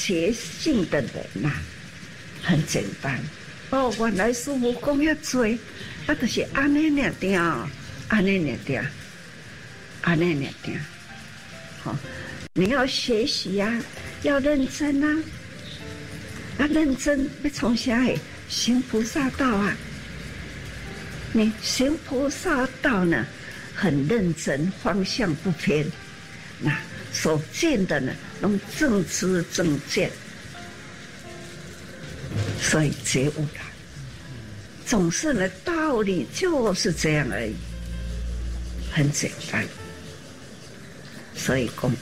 觉性的人呐，很简单。哦，原来师父讲遐多，啊，就是安尼尔定，安尼尔定，安尼尔定。好，你要学习啊，要认真啊，啊，认真要从啥诶？行菩萨道啊。你行菩萨道呢，很认真，方向不偏，那所见的呢，能正知正见，所以觉悟了。总是呢，道理就是这样而已，很简单。所以讲，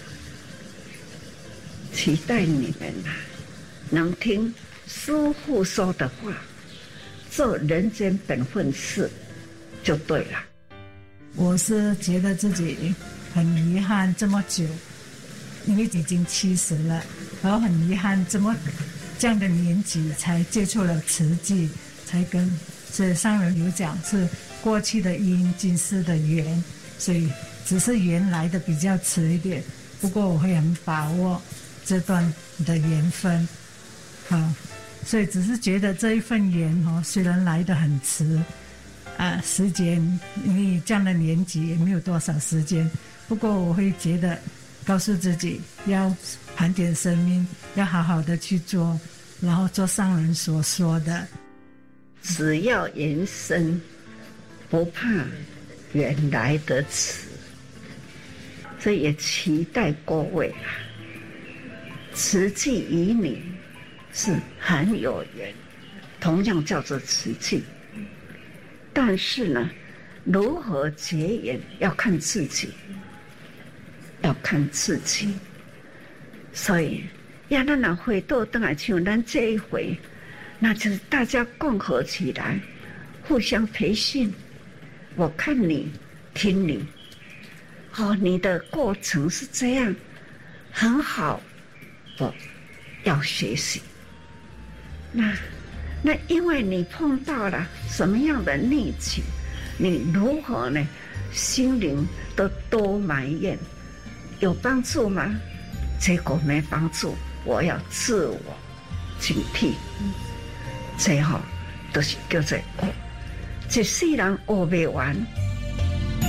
期待你们啊，能听师父说的话，做人间本分事就对了。 我是觉得自己很遗憾这么久，因为已经70了，然后很遗憾这样的年纪才接触了慈济，才跟这上人有讲是过去的因，今世的缘，所以只是缘来的比较迟一点，不过我会很把握这段的缘分，所以只是觉得这一份缘虽然来得很迟，时间因为这样的年纪也没有多少时间，不过我会觉得告诉自己要盘点生命，要好好的去做，然后做上人所说的， 只要缘深，不怕缘来得迟。所以也期待各位啊，慈济与你是很有缘，同样叫做慈济。但是呢，如何结缘要看自己，要看自己。所以要咱若回倒转来像咱这一回，那就是大家共合起来，互相培训。我看你，听你，你的过程是这样，很好，我要学习。那因为你碰到了什么样的逆境，你如何呢？心灵都多埋怨，有帮助吗？结果没帮助，我要自我警惕。最后都是叫做一世人学不完。